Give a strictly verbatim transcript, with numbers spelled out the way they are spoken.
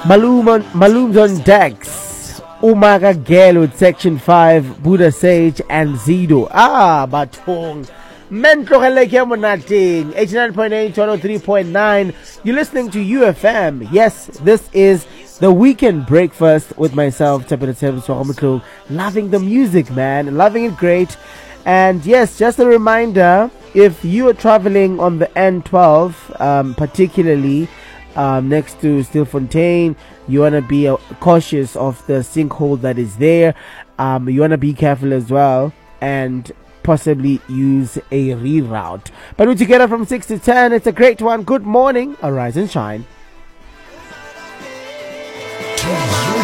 Malum on, Malum's on decks. Umaga Gel with Section five, Buddha Sage, and Zido. Ah, Batong. Mentlo Heleke Monating. eighty-nine point eight, one oh three point nine. You're listening to U F M. Yes, this is the weekend breakfast with myself, Tapita loving the music, man. Loving it great. And yes, just a reminder, if you are traveling on the N twelve, um, particularly um, next to Stilfontein, you want to be uh, cautious of the sinkhole that is there. Um, you want to be careful as well and possibly use a reroute. But we're together from six to ten. It's a great one. Good morning. Arise and shine.